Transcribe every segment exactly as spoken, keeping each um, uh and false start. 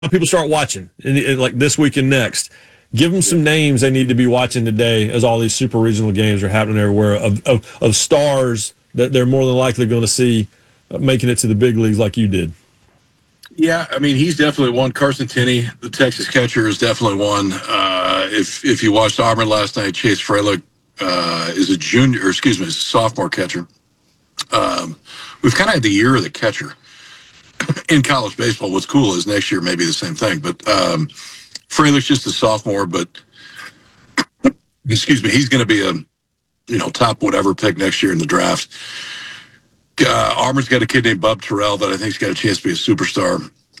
people start watching, and, and like this week and next. Give them some names they need to be watching today, as all these super regional games are happening everywhere, of of, of stars that they're more than likely going to see making it to the big leagues like you did. Yeah, I mean, he's definitely one. Carson Tenney, the Texas catcher, is definitely one. Uh, if if you watched Auburn last night, Chase Freilich uh, is a junior, or excuse me, is a sophomore catcher. Um, we've kind of had the year of the catcher in college baseball. What's cool is next year may be the same thing, but um, Freilich's just a sophomore, but excuse me, he's going to be a you know top whatever pick next year in the draft. Uh, Auburn's got a kid named Bub Terrell that I think's got a chance to be a superstar.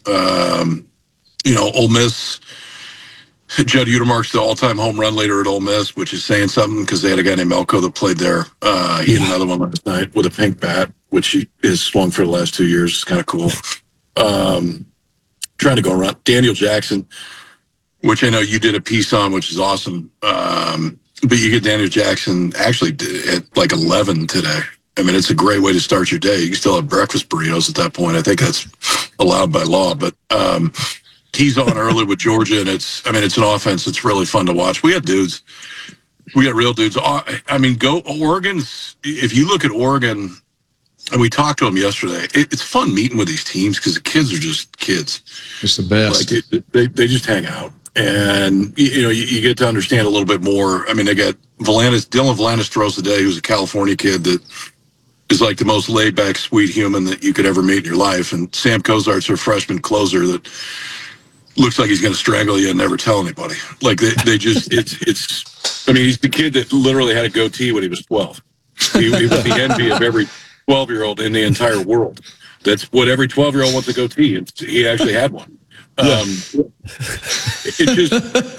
Um, you know, Ole Miss, Judd Utermark's the all-time home run leader at Ole Miss, which is saying something because they had a guy named Elko that played there. Uh, he had another one last night with a pink bat, which he has swung for the last two years. It's kind of cool. Um, trying to go around. Daniel Jackson, which I know you did a piece on, which is awesome. Um, but you get Daniel Jackson actually at like eleven today. I mean, it's a great way to start your day. You can still have breakfast burritos at that point. I think that's allowed by law. But um, he's on early with Georgia, and it's, I mean, it's an offense that's really fun to watch. We got dudes. We got real dudes. I mean, go Oregon's, if you look at Oregon, and we talked to them yesterday, it, it's fun meeting with these teams because the kids are just kids. It's the best. Like it, they, they just hang out. And, you know, you, you get to understand a little bit more. I mean, they got Volantis, Dylan Volantis throws today, who's a California kid that is like the most laid-back, sweet human that you could ever meet in your life. And Sam Cozart's a freshman closer that looks like he's going to strangle you and never tell anybody. Like, they, they just, it's, it's, I mean, he's the kid that literally had a goatee when he was twelve. He, he was the envy of every twelve-year-old in the entire world. That's what every twelve-year-old wants, a goatee. And he actually had one. Um, it's just,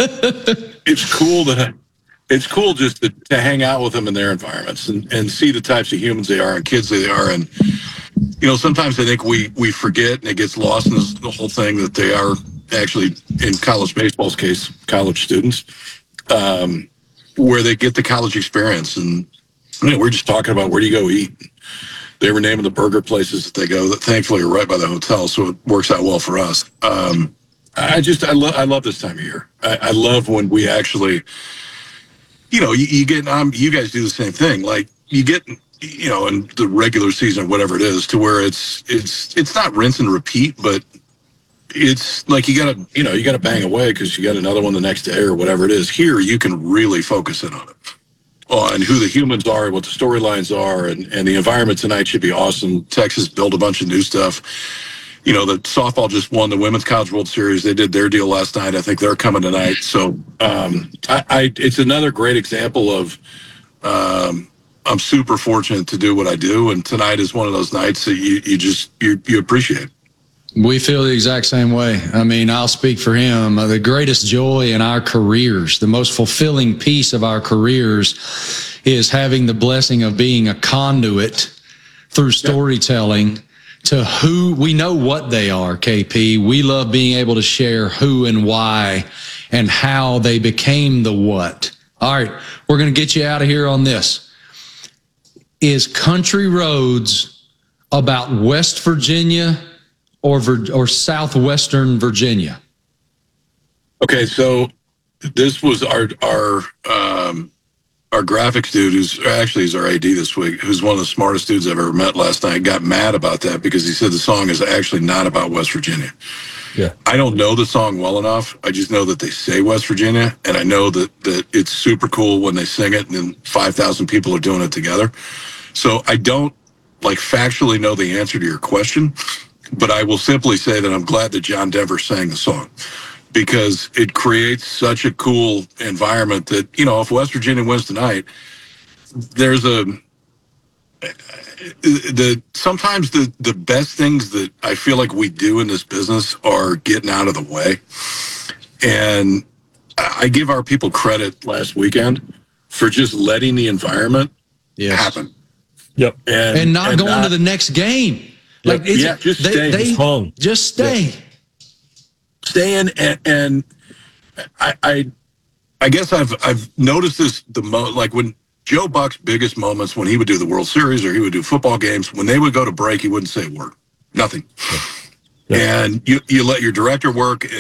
it's cool to, it's cool just to, to hang out with them in their environments and, and see the types of humans they are and kids they are. And, you know, sometimes I think we, we forget and it gets lost in this, the whole thing that they are actually, in college baseball's case, college students, um, where they get the college experience. And I mean, we're just talking about where do you go eat. They were naming the burger places that they go that thankfully are right by the hotel, so it works out well for us. Um, I just, I love, I love this time of year. I, I love when we actually, you know, you, you get, um, you guys do the same thing. Like you get, you know, in the regular season, whatever it is, to where it's, it's, it's not rinse and repeat, but it's like you got to, you know, you got to bang away because you got another one the next day or whatever it is. Here, you can really focus in on it. On who the humans are, what the storylines are, and, and the environment tonight should be awesome. Texas built a bunch of new stuff. You know, the softball just won the Women's College World Series. They did their deal last night. I think they're coming tonight. So um, I, I, it's another great example of um, I'm super fortunate to do what I do, and tonight is one of those nights that you, you just you, you appreciate. We feel the exact same way. I mean, I'll speak for him. The greatest joy in our careers, the most fulfilling piece of our careers is having the blessing of being a conduit through storytelling to who we know what they are, K P. We love being able to share who and why and how they became the what. All right, we're going to get you out of here on this. Is Country Roads about West Virginia or or southwestern Virginia? Okay, so this was our our um, our graphics dude, who's actually is our A D this week, who's one of the smartest dudes I've ever met last night, got mad about that because he said the song is actually not about West Virginia. Yeah, I don't know the song well enough. I just know that they say West Virginia, and I know that that it's super cool when they sing it, and then five thousand people are doing it together. So I don't like factually know the answer to your question. But I will simply say that I'm glad that John Denver sang the song because it creates such a cool environment that, you know, if West Virginia wins tonight, there's a, the, sometimes the, the best things that I feel like we do in this business are getting out of the way. And I give our people credit last weekend for just letting the environment yes. happen. Yep. And, and not and going not, to the next game. Like yeah, yeah, just they, stay. They, home. Just stay. Yeah. Stay in, and, and I, I, I guess I've I've noticed this the most. Like when Joe Buck's biggest moments, when he would do the World Series or he would do football games, when they would go to break, he wouldn't say a word, nothing. Yeah. and you, you let your director work